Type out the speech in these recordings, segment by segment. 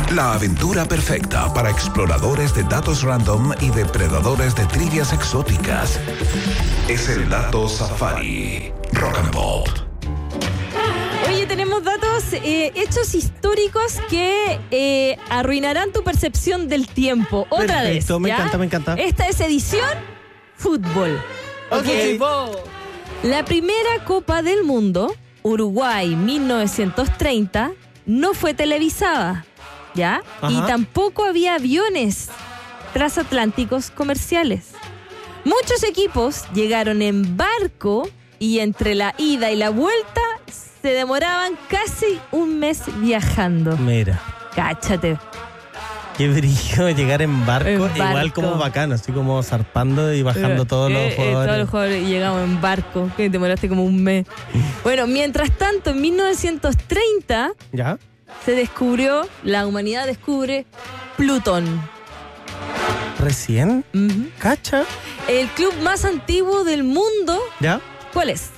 La aventura perfecta para exploradores de datos random y depredadores de trivias exóticas. Es el Dato Safari. Rock and Pop. Oye, tenemos datos, hechos históricos que arruinarán tu percepción del tiempo. Otra vez. Me encanta. Esta es edición fútbol. Ok. La primera Copa del Mundo, Uruguay 1930, no fue televisada, ¿ya? Ajá. Y tampoco había aviones transatlánticos comerciales. Muchos equipos llegaron en barco y entre la ida y la vuelta se demoraban casi un mes viajando. Mira, Cáchate. qué brillo llegar en barco. En barco. Igual como bacano, así como zarpando y bajando todos los jugadores. Todos los jugadores llegamos en barco, que demoraste como un mes. Bueno, mientras tanto, en 1930 ¿Ya? la humanidad descubre Plutón. ¿Recién? Ujú. ¿Cacha? El club más antiguo del mundo, ¿Ya? ¿cuál es?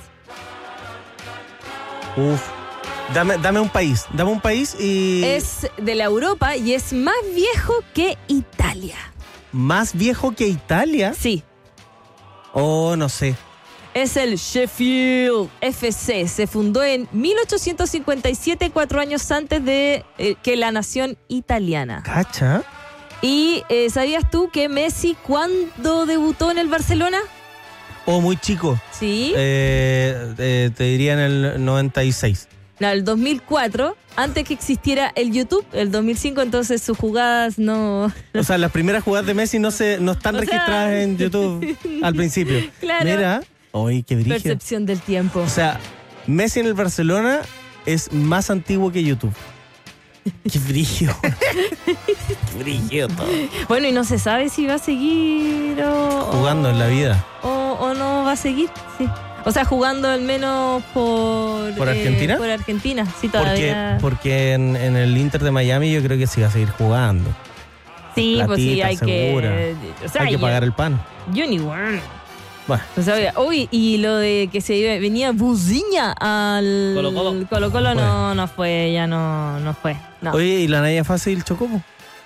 Uf. Dame un país y... Es de la Europa y es más viejo que Italia. ¿Más viejo que Italia? Sí, Oh, no sé. es el Sheffield FC. Se fundó en 1857, 4 años antes de que la nación italiana. ¿Cacha? ¿Y sabías tú que Messi cuándo debutó en el Barcelona? Oh, muy chico. Sí. Te diría en el 96. No, el 2004, antes que existiera el YouTube, el 2005, entonces sus jugadas no... O sea, las primeras jugadas de Messi no están O sea, registradas en YouTube al principio. Claro. Mira. Uy, qué brillo. Percepción del tiempo. O sea, Messi en el Barcelona es más antiguo que YouTube. Qué brillo. Qué brillo todo. Bueno, y no se sabe si va a seguir Jugando en la vida. o no va a seguir, sí. O sea, jugando al menos ¿Por Argentina? Por Argentina, sí, todavía. Porque en el Inter de Miami yo creo que sí va a seguir jugando. Sí, pues sí, platita hay segura. que... O sea, Hay que pagar el pan. Uniworld. Bueno, O sea, uy, y lo de que se venía Buziña al Colo-Colo no fue, ya no fue. No. oye, ¿y la Naya Fácil chocó? Po?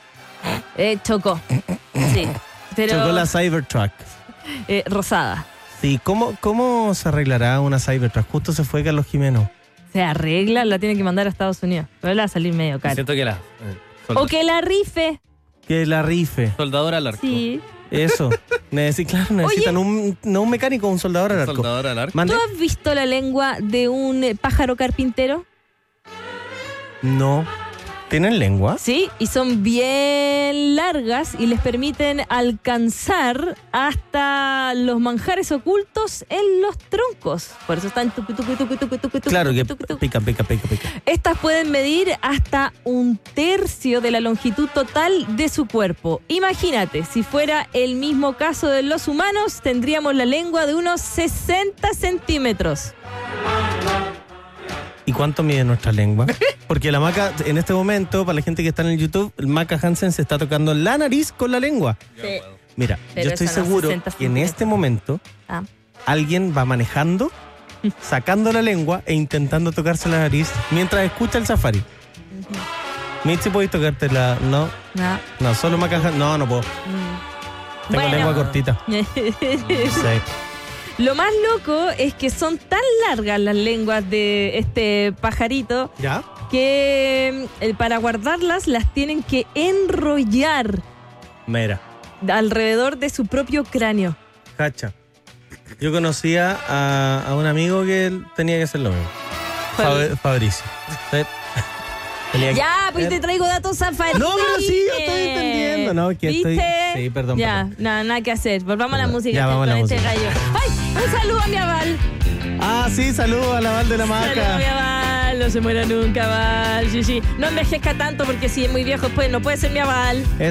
Chocó. Sí. Pero Chocó la Cybertruck. rosada. Sí, ¿cómo se arreglará una Cybertruck? Justo se fue Carlos Jimeno. Se arregla, la tiene que mandar a Estados Unidos. Pero le va a salir medio caro. Siento que O que la rife. Que la rife. soldador al arco. Sí. Eso. Necesitan no un mecánico, un soldador al arco. Soldador al arco. Mande. ¿Tú has visto la lengua de un pájaro carpintero? No. ¿Tienen lengua? Sí, y son bien largas y les permiten alcanzar hasta los manjares ocultos en los troncos. Por eso están tucu. Claro que pica. Estas pueden medir hasta 1/3 de la longitud total de su cuerpo. Imagínate, si fuera el mismo caso de los humanos, tendríamos la lengua de unos 60 centímetros. ¿Y cuánto mide nuestra lengua? Porque la Maca, en este momento, para la gente que está en el YouTube, el Maca Hansen se está tocando la nariz con la lengua. Sí. Mira, Pero yo estoy eso no, seguro 60 que en este momento Ah. alguien va manejando, sacando la lengua e intentando tocarse la nariz mientras escucha el Safari. Mitzi, ¿podéis tocarte la...? No, No. solo Maca Hansen. No puedo. Tengo Bueno. lengua cortita. Sí. Lo más loco es que son tan largas las lenguas de este pajarito ¿Ya? que para guardarlas las tienen que enrollar Mira, alrededor de su propio cráneo. cacha. Yo conocía a un amigo que él tenía que hacer lo mismo. Fabricio. Sí. Tenía que- Ya, pues te traigo datos Safari. No, pero sí, yo estoy entendiendo, ¿no? Que ¿Viste? Sí, perdón. Ya, nada que hacer. Volvamos a la Perdón. música. Ya, vamos a la con este música. gallo. ¡Ay! Un saludo a mi aval. Ah, sí, saludos a la Val de la Saludo a mi Maca. aval. No se muera nunca, aval. Sí. No envejezca tanto porque si es muy viejo, pues no puede ser mi aval. Eso.